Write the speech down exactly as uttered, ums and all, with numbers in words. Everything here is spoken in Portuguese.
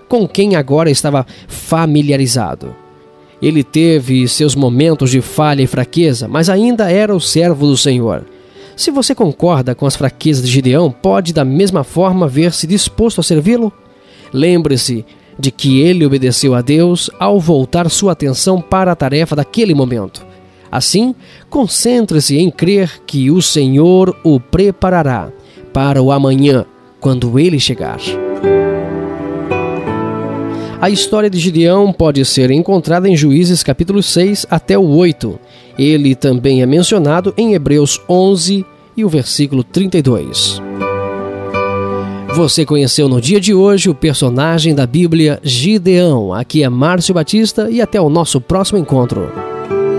com quem agora estava familiarizado. Ele teve seus momentos de falha e fraqueza, mas ainda era o servo do Senhor. Se você concorda com as fraquezas de Gideão, pode da mesma forma ver-se disposto a servi-lo? Lembre-se de que ele obedeceu a Deus ao voltar sua atenção para a tarefa daquele momento. Assim, concentre-se em crer que o Senhor o preparará para o amanhã, quando ele chegar. A história de Gideão pode ser encontrada em Juízes capítulo seis até o oito. Ele também é mencionado em Hebreus onze e o versículo trinta e dois. Você conheceu no dia de hoje o personagem da Bíblia Gideão. Aqui é Márcio Batista e até o nosso próximo encontro.